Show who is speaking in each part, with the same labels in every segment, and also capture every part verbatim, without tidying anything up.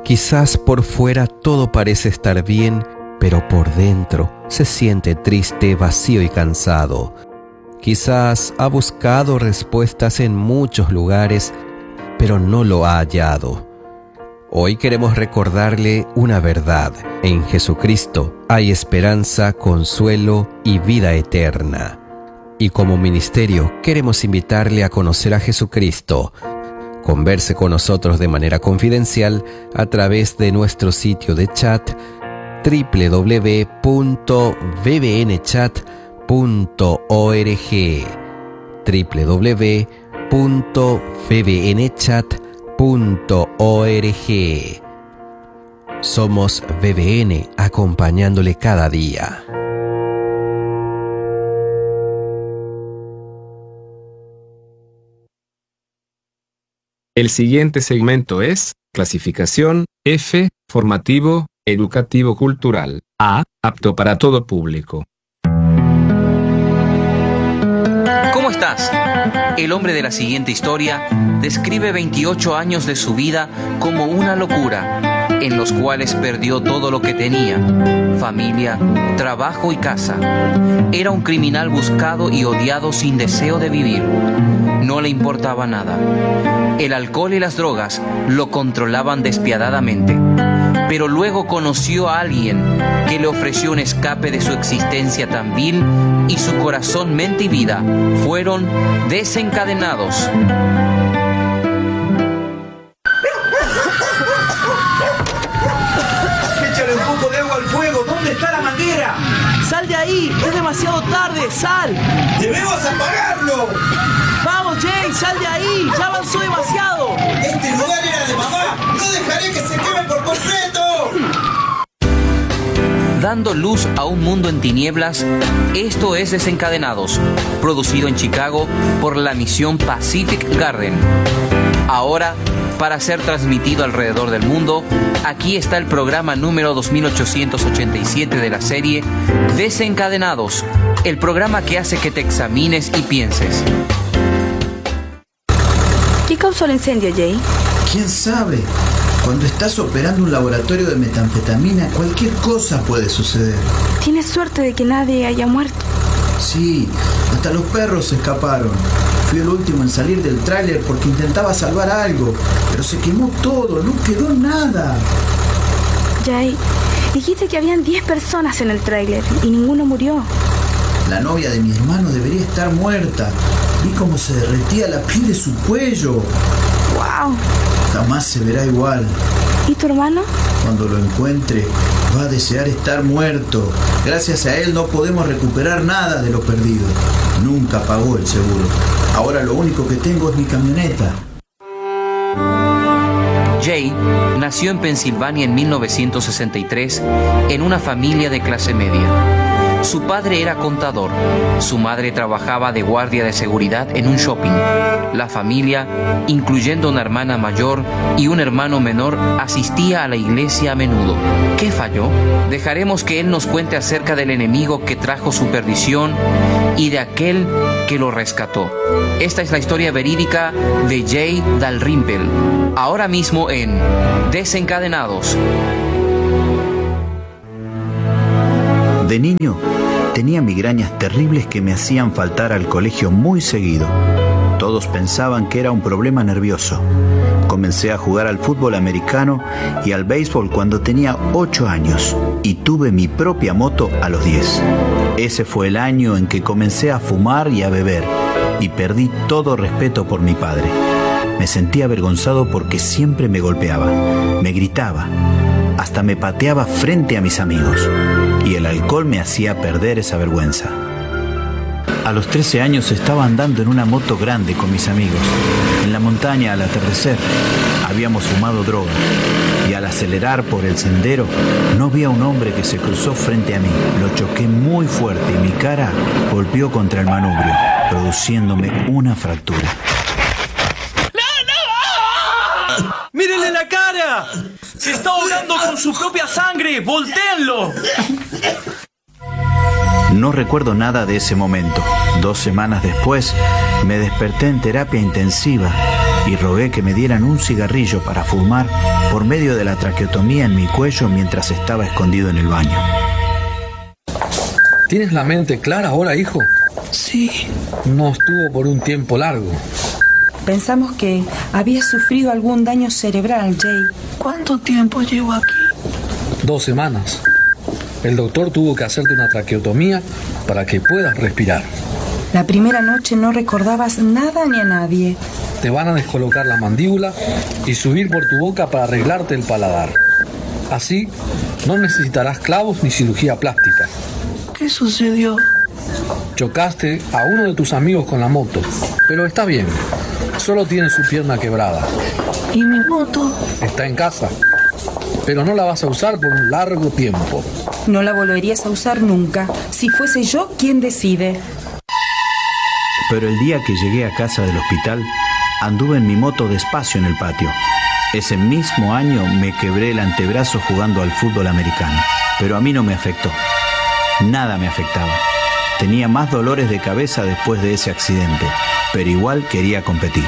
Speaker 1: Quizás por fuera todo parece estar bien, pero por dentro se siente triste, vacío y cansado. Quizás ha buscado respuestas en muchos lugares, pero no lo ha hallado. Hoy queremos recordarle una verdad. En Jesucristo hay esperanza, consuelo y vida eterna. Y como ministerio queremos invitarle a conocer a Jesucristo. Converse con nosotros de manera confidencial a través de nuestro sitio de chat doble u doble u doble u punto v b n chat punto org doble u doble u doble u punto v b n chat punto org. Somos V B N, acompañándole cada día.
Speaker 2: El siguiente segmento es clasificación F, formativo, educativo cultural. A, apto para todo público.
Speaker 3: ¿Cómo estás? El hombre de la siguiente historia describe veintiocho años de su vida como una locura, en los cuales perdió todo lo que tenía: familia, trabajo y casa. Era un criminal buscado y odiado sin deseo de vivir. No le importaba nada. El alcohol y las drogas lo controlaban despiadadamente. Pero luego conoció a alguien que le ofreció un escape de su existencia tan vil, y su corazón, mente y vida fueron desencadenados.
Speaker 4: ¡Échale un poco de agua al fuego! ¿Dónde está la manguera?
Speaker 5: ¡Sal de ahí! ¡Es demasiado tarde! ¡Sal!
Speaker 4: ¡Debemos apagarlo!
Speaker 5: ¡Vamos, Jay! ¡Sal de ahí! ¡Ya avanzó demasiado!
Speaker 4: ¡Este lugar era de mamá! ¡No dejaré que se queme por completo!
Speaker 3: Dando luz a un mundo en tinieblas, esto es Desencadenados, producido en Chicago por la misión Pacific Garden. Ahora, para ser transmitido alrededor del mundo, aquí está el programa número dos mil ochocientos ochenta y siete de la serie Desencadenados, el programa que hace que te examines y pienses.
Speaker 6: ¿Qué causó el incendio, Jay?
Speaker 7: ¿Quién sabe? Cuando estás operando un laboratorio de metanfetamina, cualquier cosa puede suceder.
Speaker 6: Tienes suerte de que nadie haya muerto.
Speaker 7: Sí, hasta los perros se escaparon. Fui el último en salir del tráiler porque intentaba salvar algo, pero se quemó todo, no quedó nada.
Speaker 6: Jay, dijiste que habían diez personas en el tráiler y ninguno murió.
Speaker 7: La novia de mi hermano debería estar muerta. Vi cómo se derretía la piel de su cuello.
Speaker 6: ¡Wow!
Speaker 7: Jamás se verá igual.
Speaker 6: ¿Y tu hermano?
Speaker 7: Cuando lo encuentre, va a desear estar muerto. Gracias a él no podemos recuperar nada de lo perdido. Nunca pagó el seguro. Ahora lo único que tengo es mi camioneta.
Speaker 3: Jay nació en Pensilvania en mil novecientos sesenta y tres en una familia de clase media. Su padre era contador, su madre trabajaba de guardia de seguridad en un shopping. La familia, incluyendo una hermana mayor y un hermano menor, asistía a la iglesia a menudo. ¿Qué falló? Dejaremos que él nos cuente acerca del enemigo que trajo su perdición y de aquel que lo rescató. Esta es la historia verídica de Jay Dalrymple, ahora mismo en Desencadenados.
Speaker 7: De niño, tenía migrañas terribles que me hacían faltar al colegio muy seguido. Todos pensaban que era un problema nervioso. Comencé a jugar al fútbol americano y al béisbol cuando tenía ocho años y tuve mi propia moto a los diez. Ese fue el año en que comencé a fumar y a beber y perdí todo respeto por mi padre. Me sentía avergonzado porque siempre me golpeaba, me gritaba, hasta me pateaba frente a mis amigos, y el alcohol me hacía perder esa vergüenza. A los trece años estaba andando en una moto grande con mis amigos, en la montaña al atardecer. Habíamos fumado droga, y al acelerar por el sendero, no vi a un hombre que se cruzó frente a mí. Lo choqué muy fuerte y mi cara golpeó contra el manubrio, produciéndome una fractura.
Speaker 5: ¡Mírenle la cara! ¡Se está ahogando con su propia sangre! ¡Voltéenlo!
Speaker 7: No recuerdo nada de ese momento. Dos semanas después, me desperté en terapia intensiva y rogué que me dieran un cigarrillo para fumar por medio de la traqueotomía en mi cuello mientras estaba escondido en el baño.
Speaker 8: ¿Tienes la mente clara ahora, hijo?
Speaker 9: Sí.
Speaker 8: No estuvo por un tiempo largo.
Speaker 9: Pensamos que había sufrido algún daño cerebral, Jay.
Speaker 10: ¿Cuánto tiempo llevo aquí?
Speaker 8: Dos semanas. El doctor tuvo que hacerte una traqueotomía para que puedas respirar.
Speaker 9: La primera noche no recordabas nada ni a nadie.
Speaker 8: Te van a descolocar la mandíbula y subir por tu boca para arreglarte el paladar. Así, no necesitarás clavos ni cirugía plástica.
Speaker 10: ¿Qué sucedió?
Speaker 8: Chocaste a uno de tus amigos con la moto, pero está bien. Solo tiene su pierna quebrada.
Speaker 10: ¿Y mi moto?
Speaker 8: Está en casa, pero no la vas a usar por un largo tiempo.
Speaker 9: No la volverías a usar nunca. Si fuese yo, ¿quién decide?
Speaker 7: Pero el día que llegué a casa del hospital, anduve en mi moto despacio en el patio. Ese mismo año me quebré el antebrazo jugando al fútbol americano. Pero a mí no me afectó. Nada me afectaba. Tenía más dolores de cabeza después de ese accidente, pero igual quería competir.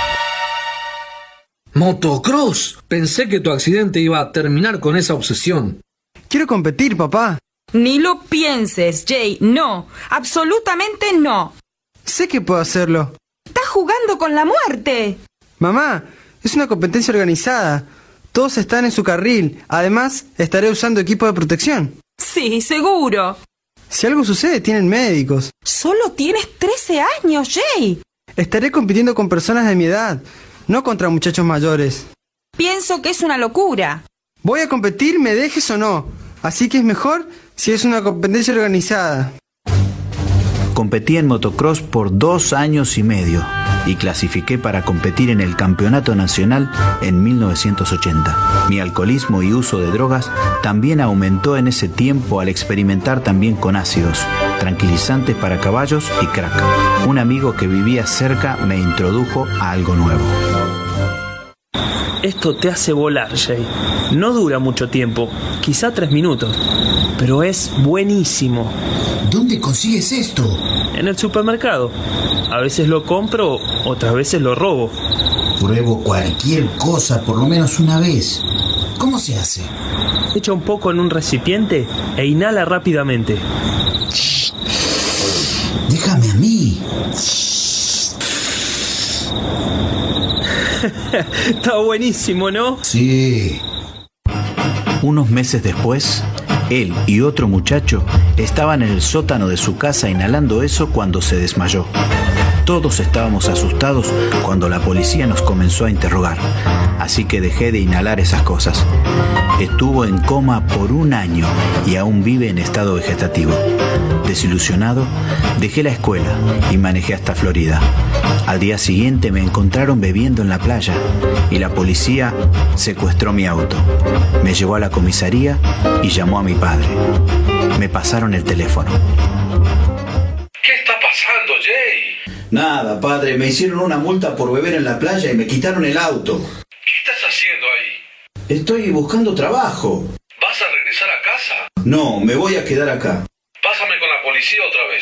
Speaker 8: ¡Motocross! Pensé que tu accidente iba a terminar con esa obsesión.
Speaker 11: Quiero competir, papá.
Speaker 9: Ni lo pienses, Jay. No, absolutamente no.
Speaker 11: Sé que puedo hacerlo.
Speaker 9: ¡Estás jugando con la muerte!
Speaker 11: Mamá, es una competencia organizada. Todos están en su carril. Además, estaré usando equipo de protección.
Speaker 9: Sí, seguro.
Speaker 11: Si algo sucede, tienen médicos.
Speaker 9: Solo tienes trece años, Jay.
Speaker 11: Estaré compitiendo con personas de mi edad, no contra muchachos mayores.
Speaker 9: Pienso que es una locura.
Speaker 11: Voy a competir, me dejes o no. Así que es mejor si es una competencia organizada.
Speaker 7: Competí en motocross por dos años y medio y clasifiqué para competir en el Campeonato Nacional en mil novecientos ochenta. Mi alcoholismo y uso de drogas también aumentó en ese tiempo al experimentar también con ácidos, tranquilizantes para caballos y crack. Un amigo que vivía cerca me introdujo a algo nuevo.
Speaker 12: Esto te hace volar, Jay. No dura mucho tiempo, quizá tres minutos, pero es buenísimo.
Speaker 13: ¿Dónde consigues esto?
Speaker 12: En el supermercado. A veces lo compro, otras veces lo robo.
Speaker 13: Pruebo cualquier cosa por lo menos una vez. ¿Cómo se hace?
Speaker 12: Echa un poco en un recipiente e inhala rápidamente.
Speaker 13: Déjame a mí.
Speaker 12: Está buenísimo, ¿no?
Speaker 13: Sí.
Speaker 7: Unos meses después, él y otro muchacho estaban en el sótano de su casa inhalando eso cuando se desmayó. Todos estábamos asustados cuando la policía nos comenzó a interrogar, así que dejé de inhalar esas cosas. Estuvo en coma por un año y aún vive en estado vegetativo. Desilusionado, dejé la escuela y manejé hasta Florida. Al día siguiente me encontraron bebiendo en la playa y la policía secuestró mi auto. Me llevó a la comisaría y llamó a mi padre. Me pasaron el teléfono.
Speaker 14: ¿Qué está pasando, Jay?
Speaker 7: Nada, padre, me hicieron una multa por beber en la playa y me quitaron el auto.
Speaker 14: ¿Qué estás haciendo ahí?
Speaker 7: Estoy buscando trabajo.
Speaker 14: ¿Vas a regresar a casa?
Speaker 7: No, me voy a quedar acá.
Speaker 14: Pásame con la policía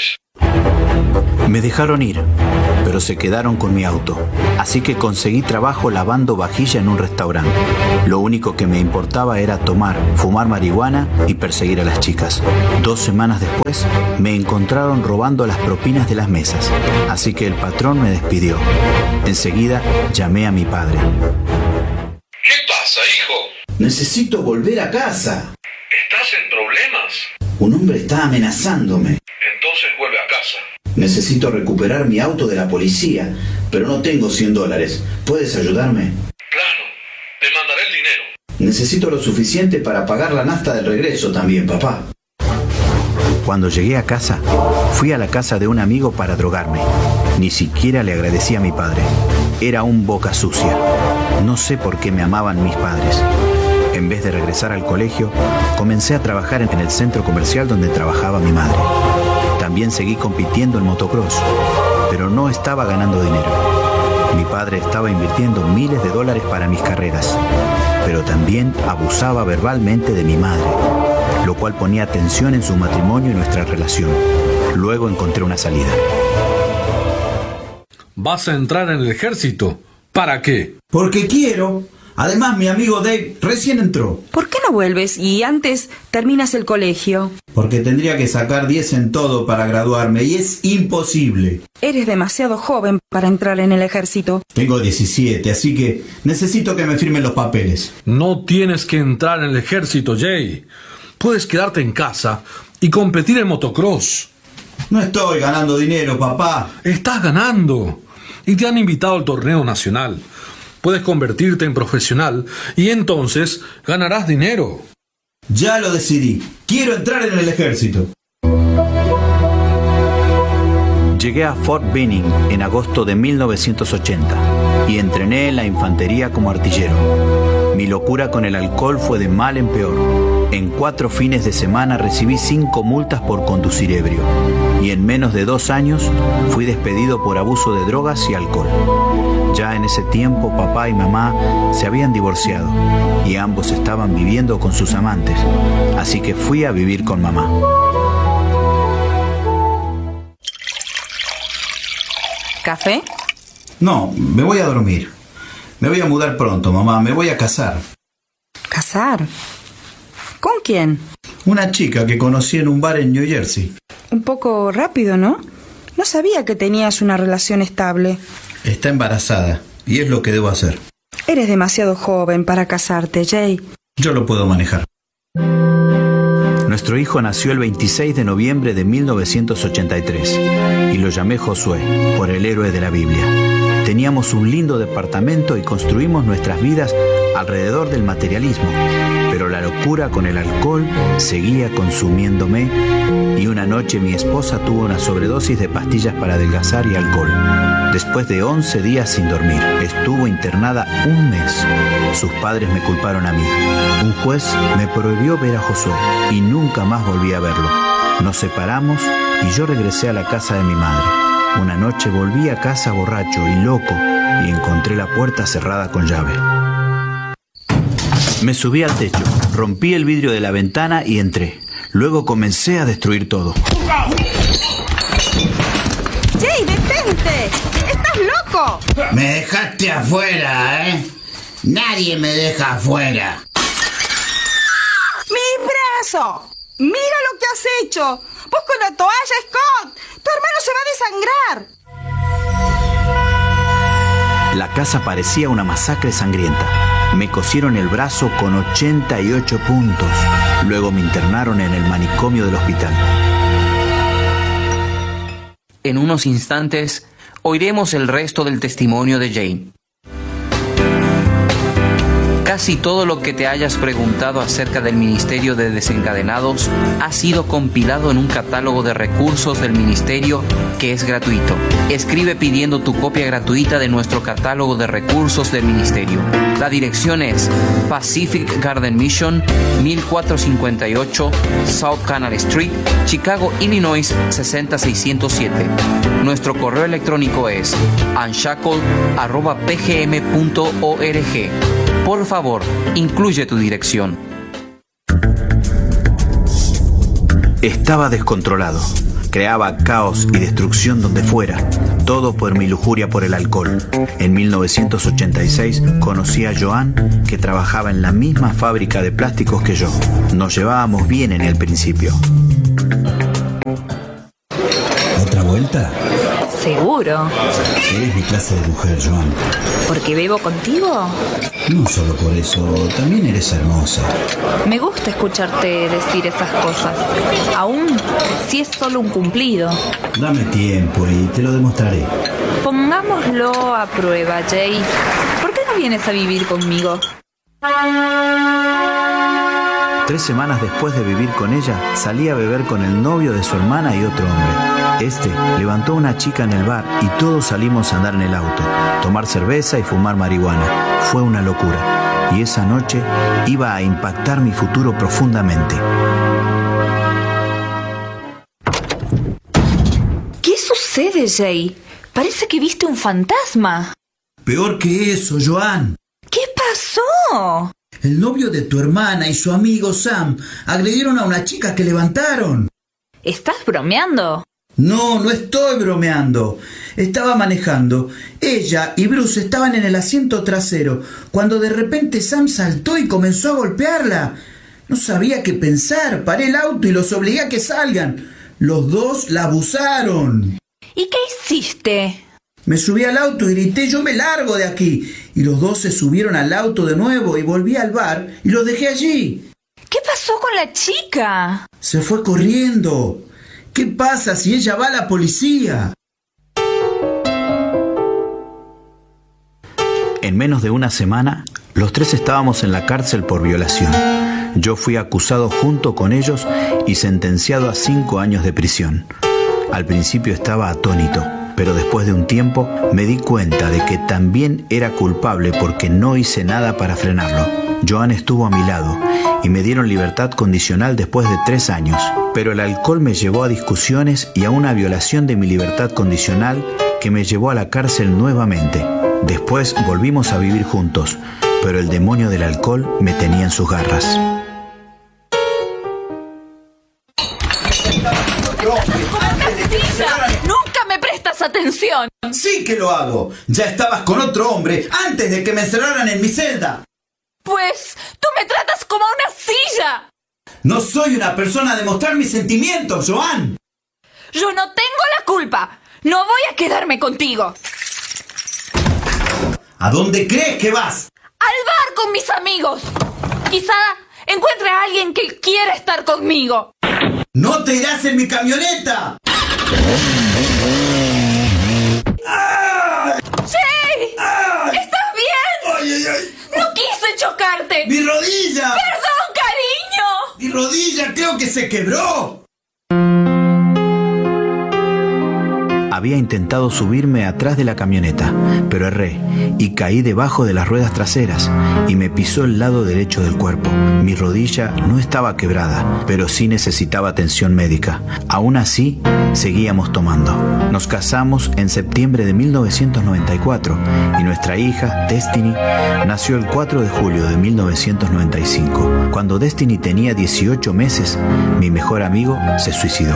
Speaker 14: otra vez.
Speaker 7: Me dejaron ir, pero se quedaron con mi auto. Así que conseguí trabajo lavando vajilla en un restaurante. Lo único que me importaba era tomar, fumar marihuana y perseguir a las chicas. Dos semanas después, me encontraron robando las propinas de las mesas. Así que el patrón me despidió. Enseguida llamé a mi padre.
Speaker 14: ¿Qué pasa, hijo?
Speaker 7: Necesito volver a casa.
Speaker 14: ¿Estás en problemas?
Speaker 7: Un hombre está amenazándome.
Speaker 14: Entonces vuelve a casa.
Speaker 7: Necesito recuperar mi auto de la policía, pero no tengo cien dólares. ¿Puedes ayudarme?
Speaker 14: Claro, te mandaré el dinero.
Speaker 7: Necesito lo suficiente para pagar la nafta del regreso también, papá. Cuando llegué a casa, fui a la casa de un amigo para drogarme. Ni siquiera le agradecí a mi padre. Era un boca sucia. No sé por qué me amaban mis padres. En vez de regresar al colegio, comencé a trabajar en el centro comercial donde trabajaba mi madre. También seguí compitiendo en motocross, pero no estaba ganando dinero. Mi padre estaba invirtiendo miles de dólares para mis carreras, pero también abusaba verbalmente de mi madre, lo cual ponía tensión en su matrimonio y nuestra relación. Luego encontré una salida.
Speaker 8: ¿Vas a entrar en el ejército? ¿Para qué?
Speaker 13: Porque quiero. Además, mi amigo Dave recién entró.
Speaker 9: ¿Por qué no vuelves y antes terminas el colegio?
Speaker 13: Porque tendría que sacar diez en todo para graduarme y es imposible.
Speaker 9: Eres demasiado joven para entrar en el ejército.
Speaker 13: Tengo diecisiete, así que necesito que me firmen los papeles.
Speaker 8: No tienes que entrar en el ejército, Jay. Puedes quedarte en casa y competir en motocross.
Speaker 13: No estoy ganando dinero, papá.
Speaker 8: Estás ganando. Y te han invitado al torneo nacional. Puedes convertirte en profesional y entonces ganarás dinero.
Speaker 13: Ya lo decidí. Quiero entrar en el ejército.
Speaker 7: Llegué a Fort Benning en agosto de mil novecientos ochenta y entrené en la infantería como artillero. Mi locura con el alcohol fue de mal en peor. En cuatro fines de semana recibí cinco multas por conducir ebrio y en menos de dos años fui despedido por abuso de drogas y alcohol. Ya en ese tiempo papá y mamá se habían divorciado y ambos estaban viviendo con sus amantes, así que fui a vivir con mamá.
Speaker 9: ¿Café?
Speaker 13: No, me voy a dormir. Me voy a mudar pronto, mamá. Me voy a casar.
Speaker 9: ¿Casar? ¿Con quién?
Speaker 13: Una chica que conocí en un bar en New Jersey.
Speaker 9: Un poco rápido, ¿no? No sabía que tenías una relación estable.
Speaker 13: Está embarazada y es lo que debo hacer.
Speaker 9: Eres demasiado joven para casarte, Jay.
Speaker 13: Yo lo puedo manejar.
Speaker 7: Nuestro hijo nació el veintiséis de noviembre de mil novecientos ochenta y tres y lo llamé Josué, por el héroe de la Biblia. Teníamos un lindo departamento y construimos nuestras vidas alrededor del materialismo, pero la locura con el alcohol seguía consumiéndome y una noche mi esposa tuvo una sobredosis de pastillas para adelgazar y alcohol. Después de once días sin dormir, estuvo internada un mes. Sus padres me culparon a mí. Un juez me prohibió ver a Josué y nunca más volví a verlo. Nos separamos y yo regresé a la casa de mi madre. Una noche volví a casa borracho y loco y encontré la puerta cerrada con llave. Me subí al techo, rompí el vidrio de la ventana y entré. Luego comencé a destruir todo.
Speaker 9: ¡Jay, detente! ¡Estás loco!
Speaker 13: Me dejaste afuera, ¿eh? Nadie me deja afuera.
Speaker 9: ¡Mi brazo! ¡Mira lo que has hecho! ¡Vos con la toalla, Scott! ¡Tu hermano se va a desangrar!
Speaker 7: La casa parecía una masacre sangrienta. Me cosieron el brazo con ochenta y ocho puntos. Luego me internaron en el manicomio del hospital.
Speaker 3: En unos instantes oiremos el resto del testimonio de Jay. Casi todo lo que te hayas preguntado acerca del Ministerio de Desencadenados ha sido compilado en un catálogo de recursos del Ministerio que es gratuito. Escribe pidiendo tu copia gratuita de nuestro catálogo de recursos del Ministerio. La dirección es Pacific Garden Mission, mil cuatrocientos cincuenta y ocho South Canal Street, Chicago, Illinois seis cero seiscientos siete. Nuestro correo electrónico es unshackled arroba p g m punto org. Por favor, incluye tu dirección.
Speaker 7: Estaba descontrolado. Creaba caos y destrucción donde fuera. Todo por mi lujuria por el alcohol. En mil novecientos ochenta y seis conocí a Joan, que trabajaba en la misma fábrica de plásticos que yo. Nos llevábamos bien en el principio.
Speaker 13: ¿Otra vuelta?
Speaker 15: Seguro.
Speaker 13: Eres mi clase de mujer, Joan.
Speaker 15: ¿Porque bebo contigo?
Speaker 13: No solo por eso, también eres hermosa.
Speaker 15: Me gusta escucharte decir esas cosas, aún si es solo un cumplido.
Speaker 13: Dame tiempo y te lo demostraré.
Speaker 15: Pongámoslo a prueba, Jay. ¿Por qué no vienes a vivir conmigo?
Speaker 7: Tres semanas después de vivir con ella, salí a beber con el novio de su hermana y otro hombre. Este levantó a una chica en el bar y todos salimos a andar en el auto, tomar cerveza y fumar marihuana. Fue una locura y esa noche iba a impactar mi futuro profundamente.
Speaker 15: ¿Qué sucede, Jay? Parece que viste un fantasma.
Speaker 13: Peor que eso, Joan.
Speaker 15: ¿Qué pasó?
Speaker 13: El novio de tu hermana y su amigo Sam agredieron a una chica que levantaron.
Speaker 15: ¿Estás bromeando?
Speaker 7: No, no estoy bromeando. Estaba manejando. Ella y Bruce estaban en el asiento trasero, cuando de repente Sam saltó y comenzó a golpearla. No sabía qué pensar. Paré el auto y los obligué a que salgan. Los dos la abusaron.
Speaker 15: ¿Y qué hiciste?
Speaker 7: Me subí al auto y grité: yo me largo de aquí. Y los dos se subieron al auto de nuevo y volví al bar y los dejé allí.
Speaker 15: ¿Qué pasó con la chica?
Speaker 7: Se fue corriendo. ¿Qué pasa si ella va a la policía? En menos de una semana, los tres estábamos en la cárcel por violación. Yo fui acusado junto con ellos y sentenciado a cinco años de prisión. Al principio estaba atónito, pero después de un tiempo me di cuenta de que también era culpable porque no hice nada para frenarlo. Joan estuvo a mi lado y me dieron libertad condicional después de tres años. Pero el alcohol me llevó a discusiones y a una violación de mi libertad condicional que me llevó a la cárcel nuevamente. Después volvimos a vivir juntos, pero el demonio del alcohol me tenía en sus garras.
Speaker 15: ¡Nunca me prestas atención!
Speaker 7: Sí que lo hago. Ya estabas con otro hombre antes de que me encerraran en mi celda.
Speaker 15: Pues tú me tratas como una silla.
Speaker 7: No soy una persona de mostrar mis sentimientos, Joan.
Speaker 15: Yo no tengo la culpa. No voy a quedarme contigo.
Speaker 7: ¿A dónde crees que vas?
Speaker 15: Al bar con mis amigos. Quizá encuentre a alguien que quiera estar conmigo.
Speaker 7: ¡No te irás en mi camioneta!
Speaker 15: ¡Sí! ¿Estás bien?
Speaker 7: ¡Ay, ay, ay!
Speaker 15: ¡No quise chocarte!
Speaker 7: ¡Mi rodilla!
Speaker 15: ¡Perdón, cariño!
Speaker 7: ¡Mi rodilla creo que se quebró! Había intentado subirme atrás de la camioneta, pero erré y caí debajo de las ruedas traseras y me pisó el lado derecho del cuerpo. Mi rodilla no estaba quebrada, pero sí necesitaba atención médica. Aún así, seguíamos tomando. Nos casamos en septiembre de mil novecientos noventa y cuatro y nuestra hija, Destiny, nació el cuatro de julio de mil novecientos noventa y cinco. Cuando Destiny tenía dieciocho meses, mi mejor amigo se suicidó.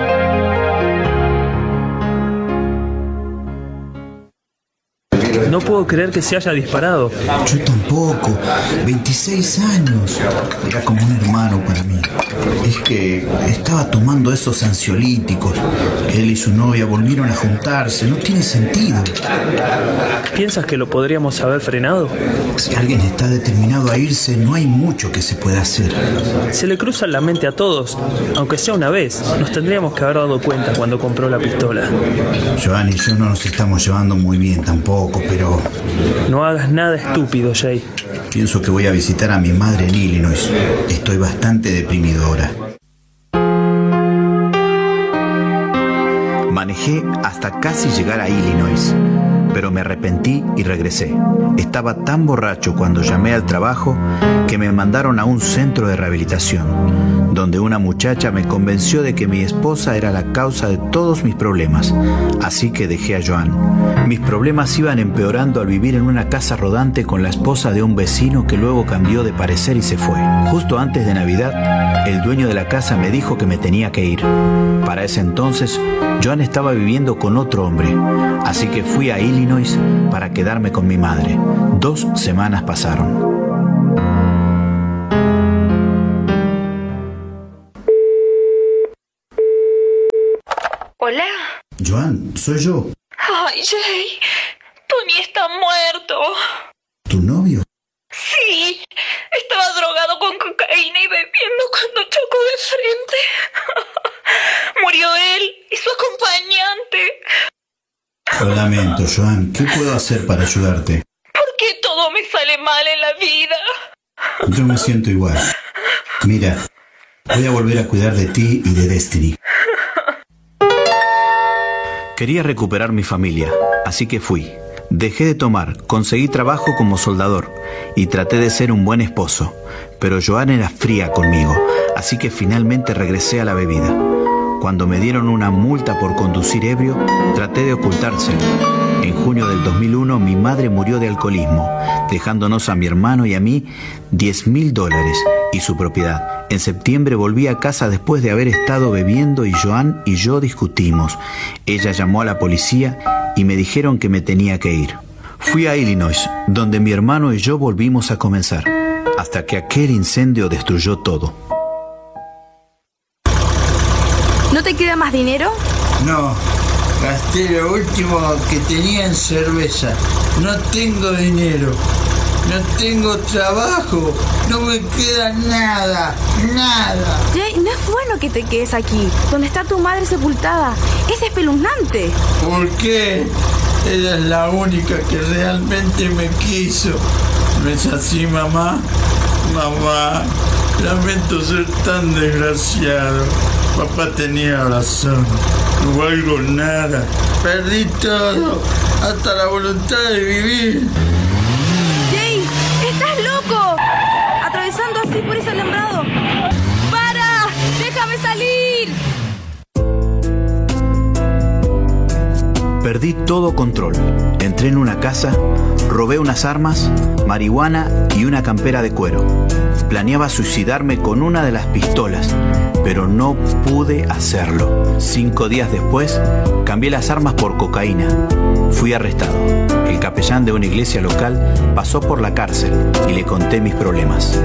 Speaker 12: No puedo creer que se haya disparado.
Speaker 13: Yo tampoco. veintiséis años. Era como un hermano para mí. Es que estaba tomando esos ansiolíticos. Él y su novia volvieron a juntarse. No tiene sentido.
Speaker 12: ¿Piensas que lo podríamos haber frenado?
Speaker 13: Si alguien está determinado a irse, no hay mucho que se pueda hacer.
Speaker 12: Se le cruza en la mente a todos. Aunque sea una vez, nos tendríamos que haber dado cuenta cuando compró la pistola.
Speaker 13: Joan y yo no nos estamos llevando muy bien tampoco, pero...
Speaker 12: No hagas nada estúpido, Jay.
Speaker 13: Pienso que voy a visitar a mi madre en Illinois. Estoy bastante deprimido ahora.
Speaker 7: Manejé hasta casi llegar a Illinois, pero me arrepentí y regresé. Estaba tan borracho cuando llamé al trabajo que me mandaron a un centro de rehabilitación, donde una muchacha me convenció de que mi esposa era la causa de todos mis problemas. Así que dejé a Joan. Mis problemas iban empeorando al vivir en una casa rodante con la esposa de un vecino que luego cambió de parecer y se fue. Justo antes de Navidad, el dueño de la casa me dijo que me tenía que ir. Para ese entonces, Joan estaba viviendo con otro hombre, así que fui a Illinois para quedarme con mi madre. Dos semanas pasaron.
Speaker 15: Hola.
Speaker 13: Joan, soy yo.
Speaker 15: Ay, Jay, Tony está muerto.
Speaker 13: ¿Tu novio?
Speaker 15: Sí, estaba drogado con cocaína y bebiendo cuando chocó de frente. Murió él y su acompañante.
Speaker 13: Lo lamento, Joan. ¿Qué puedo hacer para ayudarte?
Speaker 15: ¿Por qué todo me sale mal en la vida?
Speaker 13: Yo me siento igual. Mira, voy a volver a cuidar de ti y de Destiny.
Speaker 7: Quería recuperar mi familia, así que fui. Dejé de tomar, conseguí trabajo como soldador y traté de ser un buen esposo. Pero Joan era fría conmigo, así que finalmente regresé a la bebida. Cuando me dieron una multa por conducir ebrio, traté de ocultárselo. En junio del dos mil uno, mi madre murió de alcoholismo, dejándonos a mi hermano y a mí diez mil dólares y su propiedad. En septiembre volví a casa después de haber estado bebiendo y Joan y yo discutimos. Ella llamó a la policía y me dijeron que me tenía que ir. Fui a Illinois, donde mi hermano y yo volvimos a comenzar, hasta que aquel incendio destruyó todo.
Speaker 6: ¿No te queda más dinero?
Speaker 13: No, gasté lo último que tenía en cerveza. No tengo dinero, no tengo trabajo, no me queda nada, nada.
Speaker 6: Jay, no es bueno que te quedes aquí, donde está tu madre sepultada. Es espeluznante.
Speaker 13: ¿Por qué? Ella es la única que realmente me quiso. ¿No es así, mamá? Mamá, lamento ser tan desgraciado. Papá tenía razón. No valgo nada. Perdí todo, hasta la voluntad de vivir.
Speaker 6: Jay, estás loco. Atravesando así por ese alambrado. ¡Para! ¡Déjame salir!
Speaker 7: Perdí todo control. Entré en una casa, robé unas armas, marihuana y una campera de cuero. Planeaba suicidarme con una de las pistolas, pero no pude hacerlo. Cinco días después, cambié las armas por cocaína. Fui arrestado. El capellán de una iglesia local pasó por la cárcel y le conté mis problemas.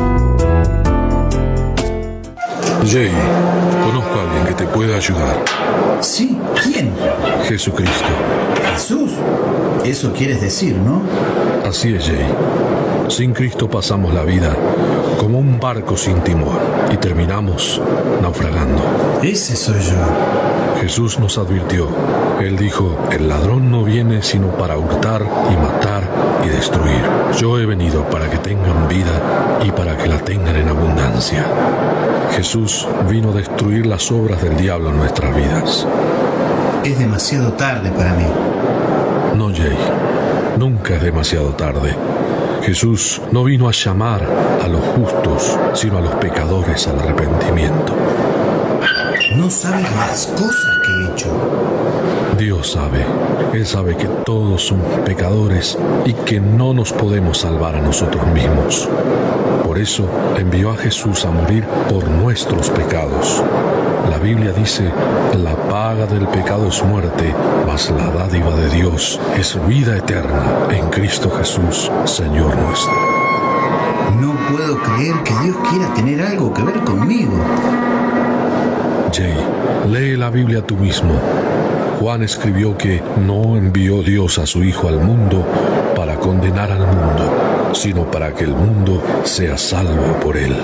Speaker 16: Jay, conozco a alguien que te pueda ayudar.
Speaker 13: ¿Sí? ¿Quién?
Speaker 16: Jesucristo.
Speaker 13: ¿Jesús? Eso quieres decir, ¿no?
Speaker 16: Así es, Jay. Sin Cristo pasamos la vida como un barco sin timón y terminamos naufragando.
Speaker 13: Ese soy yo.
Speaker 16: Jesús nos advirtió. Él dijo, el ladrón no viene sino para hurtar y matar y destruir. Yo he venido para que tengan vida y para que la tengan en abundancia. Jesús vino a destruir las obras del diablo en nuestras vidas.
Speaker 13: Es demasiado tarde para mí.
Speaker 16: No, Jay. Nunca es demasiado tarde. Jesús no vino a llamar a los justos, sino a los pecadores al arrepentimiento.
Speaker 13: No sabes las cosas que he hecho.
Speaker 16: Dios sabe. Él sabe que todos somos pecadores y que no nos podemos salvar a nosotros mismos. Por eso envió a Jesús a morir por nuestros pecados. La Biblia dice, la paga del pecado es muerte, mas la dádiva de Dios es vida eterna en Cristo Jesús, Señor nuestro.
Speaker 13: No puedo creer que Dios quiera tener algo que ver conmigo.
Speaker 16: Jay, lee la Biblia tú mismo. Juan escribió que no envió Dios a su Hijo al mundo para condenar al mundo, sino para que el mundo sea salvo por él.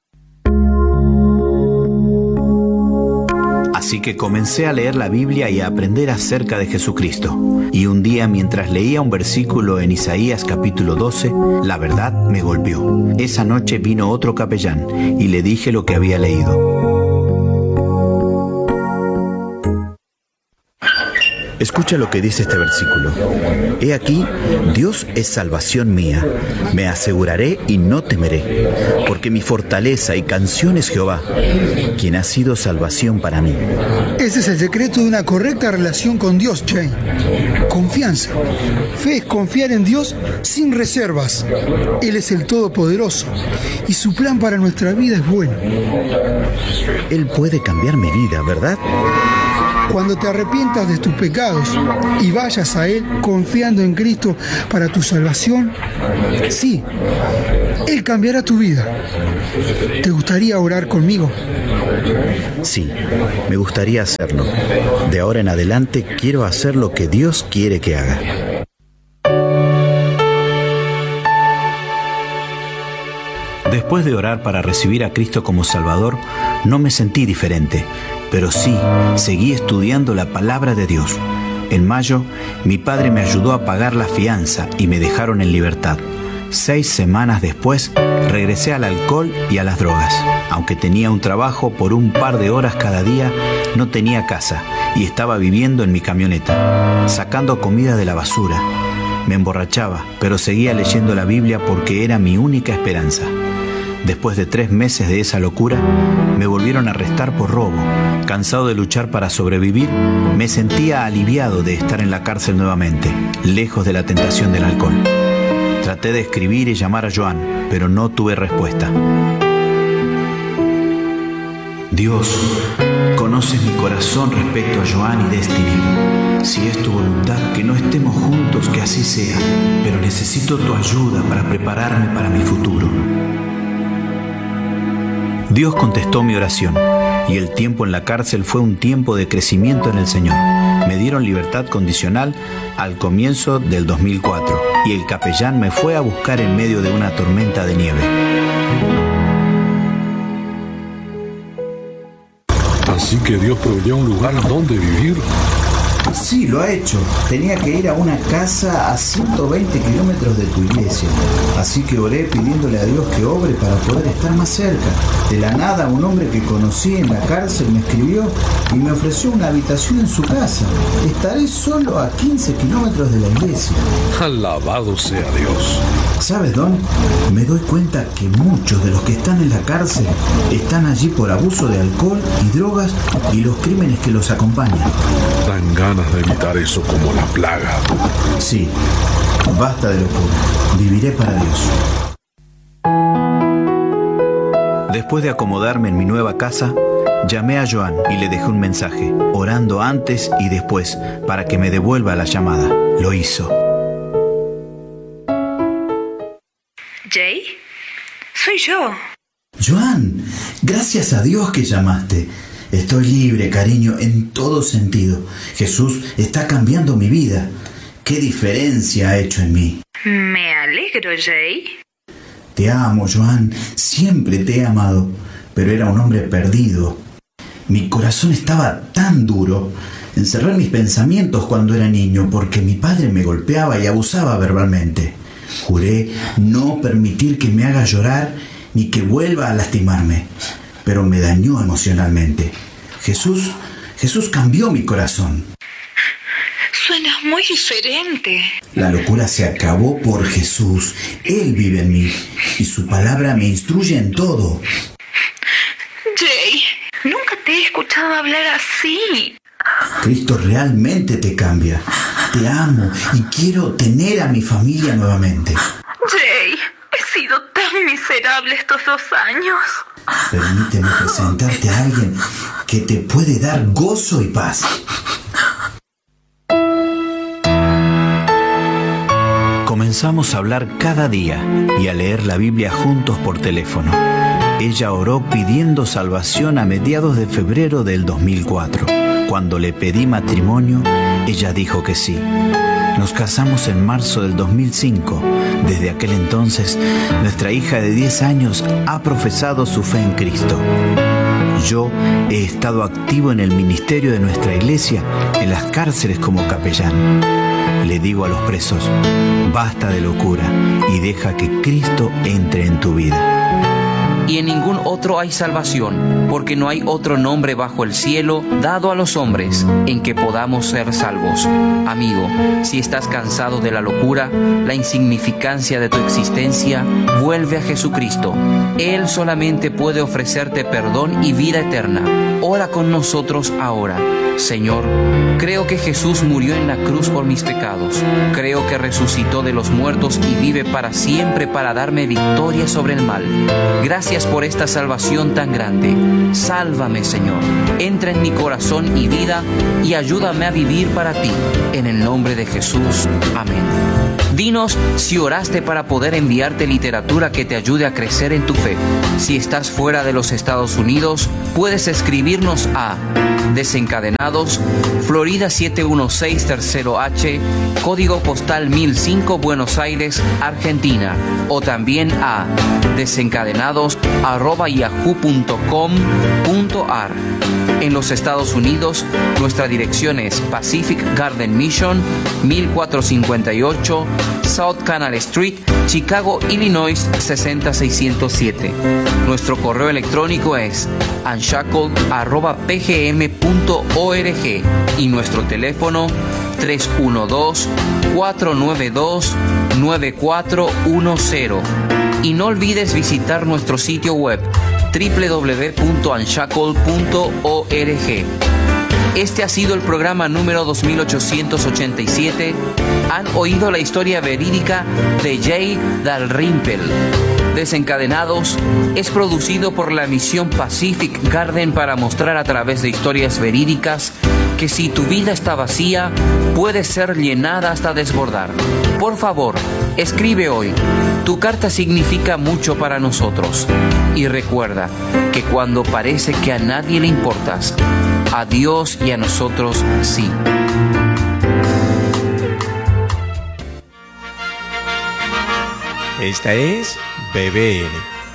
Speaker 7: Así que comencé a leer la Biblia y a aprender acerca de Jesucristo. Y un día, mientras leía un versículo en Isaías capítulo doce, la verdad me golpeó. Esa noche vino otro capellán y le dije lo que había leído. Escucha lo que dice este versículo. He aquí, Dios es salvación mía. Me aseguraré y no temeré, porque mi fortaleza y canción es Jehová, quien ha sido salvación para mí.
Speaker 17: Ese es el secreto de una correcta relación con Dios, Jay. Confianza. Fe es confiar en Dios sin reservas. Él es el Todopoderoso y su plan para nuestra vida es bueno.
Speaker 7: Él puede cambiar mi vida, ¿verdad?
Speaker 17: Cuando te arrepientas de tus pecados y vayas a Él confiando en Cristo para tu salvación, sí, Él cambiará tu vida. ¿Te gustaría orar conmigo?
Speaker 7: Sí, me gustaría hacerlo. De ahora en adelante quiero hacer lo que Dios quiere que haga. Después de orar para recibir a Cristo como Salvador, no me sentí diferente, pero sí seguí estudiando la palabra de Dios. En mayo, mi padre me ayudó a pagar la fianza y me dejaron en libertad. Seis semanas después, regresé al alcohol y a las drogas. Aunque tenía un trabajo por un par de horas cada día, no tenía casa y estaba viviendo en mi camioneta, sacando comida de la basura. Me emborrachaba, pero seguía leyendo la Biblia porque era mi única esperanza. Después de tres meses de esa locura, me volví volvieron a arrestar por robo. Cansado de luchar para sobrevivir, me sentía aliviado de estar en la cárcel nuevamente, lejos de la tentación del alcohol. Traté de escribir y llamar a Joan, pero no tuve respuesta. Dios, conoces mi corazón respecto a Joan y Destiny. Si es tu voluntad que no estemos juntos, que así sea, pero necesito tu ayuda para prepararme para mi futuro. Dios contestó mi oración, y el tiempo en la cárcel fue un tiempo de crecimiento en el Señor. Me dieron libertad condicional al comienzo del dos mil cuatro, y el capellán me fue a buscar en medio de una tormenta de nieve.
Speaker 16: Así que Dios proveyó un lugar donde vivir.
Speaker 13: Sí, lo ha hecho. Tenía que ir a una casa a ciento veinte kilómetros de tu iglesia. Así que oré pidiéndole a Dios que obre para poder estar más cerca. De la nada, un hombre que conocí en la cárcel me escribió y me ofreció una habitación en su casa. Estaré solo a quince kilómetros de la iglesia.
Speaker 16: Alabado sea Dios.
Speaker 13: ¿Sabes, Don? Me doy cuenta que muchos de los que están en la cárcel están allí por abuso de alcohol y drogas y los crímenes que los acompañan.
Speaker 16: Dan ganas de evitar eso como la plaga.
Speaker 13: Sí, basta de locura. Viviré para Dios.
Speaker 7: Después de acomodarme en mi nueva casa, llamé a Joan y le dejé un mensaje, orando antes y después para que me devuelva la llamada. Lo hizo.
Speaker 15: ¿Jay? Soy yo.
Speaker 13: Joan, gracias a Dios que llamaste. Estoy libre, cariño, en todo sentido. Jesús está cambiando mi vida. ¿Qué diferencia ha hecho en mí?
Speaker 15: Me alegro, Jay.
Speaker 13: Te amo, Joan. Siempre te he amado. Pero era un hombre perdido. Mi corazón estaba tan duro. Encerré mis pensamientos cuando era niño porque mi padre me golpeaba y abusaba verbalmente. Juré no permitir que me haga llorar ni que vuelva a lastimarme. Pero me dañó emocionalmente. Jesús, Jesús cambió mi corazón.
Speaker 15: Suenas muy diferente.
Speaker 13: La locura se acabó por Jesús. Él vive en mí y su palabra me instruye en todo.
Speaker 15: Jay, nunca te he escuchado hablar así.
Speaker 13: Cristo realmente te cambia. Te amo y quiero tener a mi familia nuevamente.
Speaker 15: Jay, he sido tan miserable estos dos años.
Speaker 13: Permíteme presentarte a alguien que te puede dar gozo y paz.
Speaker 7: Comenzamos a hablar cada día y a leer la Biblia juntos por teléfono. Ella oró pidiendo salvación a mediados de febrero del dos mil cuatro. Cuando le pedí matrimonio, ella dijo que sí. Nos casamos en marzo del dos mil cinco. Desde aquel entonces, nuestra hija de diez años ha profesado su fe en Cristo. Yo he estado activo en el ministerio de nuestra iglesia, en las cárceles como capellán. Le digo a los presos, basta de locura y deja que Cristo entre en tu vida.
Speaker 3: Y en ningún otro hay salvación, porque no hay otro nombre bajo el cielo dado a los hombres en que podamos ser salvos. Amigo, si estás cansado de la locura, la insignificancia de tu existencia, vuelve a Jesucristo. Él solamente puede ofrecerte perdón y vida eterna. Ora con nosotros ahora. Señor, creo que Jesús murió en la cruz por mis pecados. Creo que resucitó de los muertos y vive para siempre para darme victoria sobre el mal. Gracias por esta salvación tan grande. Sálvame, Señor. Entra en mi corazón y vida y ayúdame a vivir para ti. En el nombre de Jesús. Amén. Dinos si oraste para poder enviarte literatura que te ayude a crecer en tu fe. Si estás fuera de los Estados Unidos, puedes escribirnos a Desencadenados, Florida siete uno seis Tercero H, código postal mil cinco, Buenos Aires, Argentina, o también a desencadenados arroba yahoo punto com punto ar. En los Estados Unidos, nuestra dirección es Pacific Garden Mission, mil cuatrocientos cincuenta y ocho South Canal Street, Chicago, Illinois seis cero seis cero siete. Nuestro correo electrónico es unshackled arroba p g m punto org y nuestro teléfono tres uno dos, cuatro nueve dos, nueve cuatro uno cero. Y no olvides visitar nuestro sitio web doble u doble u doble u punto unshackle punto org. Este ha sido el programa número dos mil ochocientos ochenta y siete. Han oído la historia verídica de Jay Dalrymple. Desencadenados es producido por la misión Pacific Garden para mostrar a través de historias verídicas que si tu vida está vacía, puede ser llenada hasta desbordar. Por favor, escribe hoy. Tu carta significa mucho para nosotros. Y recuerda que cuando parece que a nadie le importas, a Dios y a nosotros sí.
Speaker 18: Esta es B B N.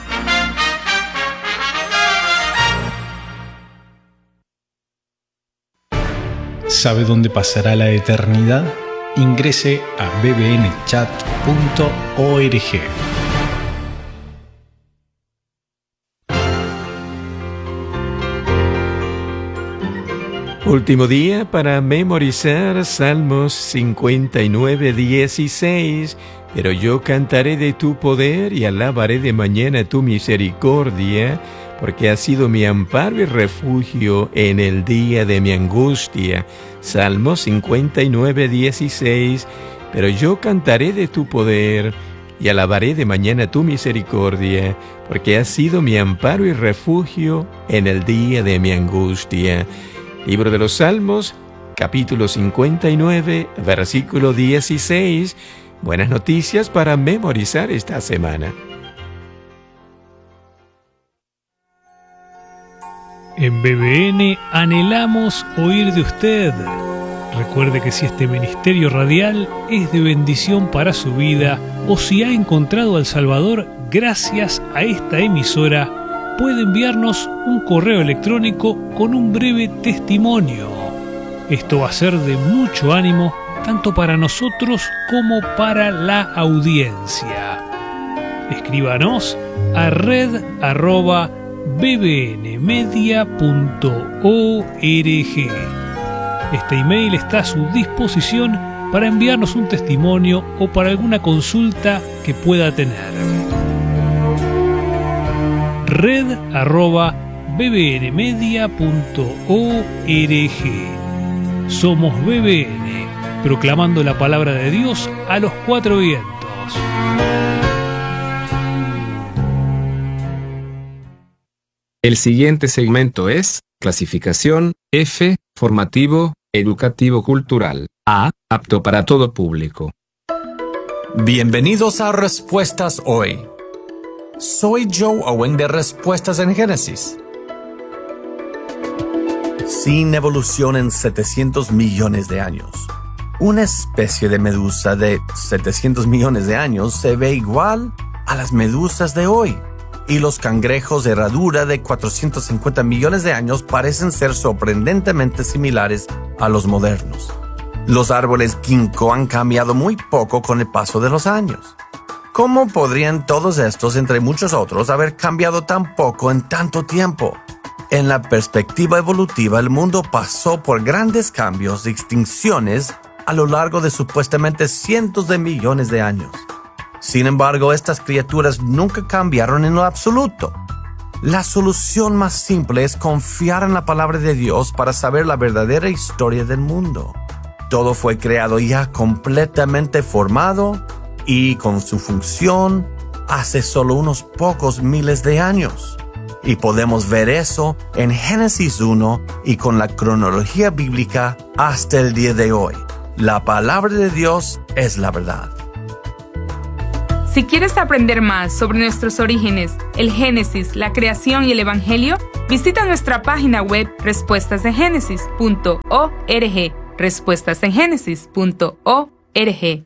Speaker 19: ¿Sabe dónde pasará la eternidad? Ingrese a b b n chat punto org.
Speaker 18: Último día para memorizar Salmos cincuenta y nueve, dieciséis. Pero yo cantaré de tu poder y alabaré de mañana tu misericordia, porque has sido mi amparo y refugio en el día de mi angustia. Salmos cincuenta y nueve, dieciséis. Pero yo cantaré de tu poder y alabaré de mañana tu misericordia, porque has sido mi amparo y refugio en el día de mi angustia. Libro de los Salmos, capítulo cincuenta y nueve, versículo dieciséis. Buenas noticias para memorizar esta semana.
Speaker 20: En B B N anhelamos oír de usted. Recuerde que si este ministerio radial es de bendición para su vida o si ha encontrado al Salvador gracias a esta emisora, puede enviarnos un correo electrónico con un breve testimonio. Esto va a ser de mucho ánimo tanto para nosotros como para la audiencia. Escríbanos a red arroba b b n media punto org. Este email está a su disposición para enviarnos un testimonio o para alguna consulta que pueda tener. red arroba b b n media punto org. Somos B B N, proclamando la palabra de Dios a los cuatro vientos.
Speaker 2: El siguiente segmento es clasificación F, formativo, educativo cultural. A, apto para todo público.
Speaker 21: Bienvenidos a Respuestas Hoy. Soy Joe Owen de Respuestas en Génesis. Sin evolución en setecientos millones de años, una especie de medusa de setecientos millones de años se ve igual a las medusas de hoy, y los cangrejos de herradura de cuatrocientos cincuenta millones de años parecen ser sorprendentemente similares a los modernos. Los árboles ginkgo han cambiado muy poco con el paso de los años. ¿Cómo podrían todos estos, entre muchos otros, haber cambiado tan poco en tanto tiempo? En la perspectiva evolutiva, el mundo pasó por grandes cambios y extinciones a lo largo de supuestamente cientos de millones de años. Sin embargo, estas criaturas nunca cambiaron en lo absoluto. La solución más simple es confiar en la palabra de Dios para saber la verdadera historia del mundo. Todo fue creado ya completamente formado y con su función hace solo unos pocos miles de años. Y podemos ver eso en Génesis uno y con la cronología bíblica hasta el día de hoy. La palabra de Dios es la verdad.
Speaker 22: Si quieres aprender más sobre nuestros orígenes, el Génesis, la creación y el Evangelio, visita nuestra página web respuestas en génesis punto org. respuestas en génesis punto org.